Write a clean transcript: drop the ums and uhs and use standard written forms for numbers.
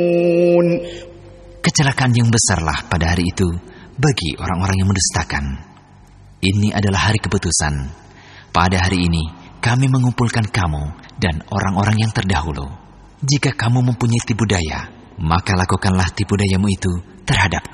Kecelakaan yang besarlah pada hari itu bagi orang-orang yang mendustakan. Ini adalah hari keputusan. Pada hari ini kami mengumpulkan kamu dan orang-orang yang terdahulu. Jika kamu mempunyai tipu daya, maka lakukanlah tipu dayamu itu terhadapku.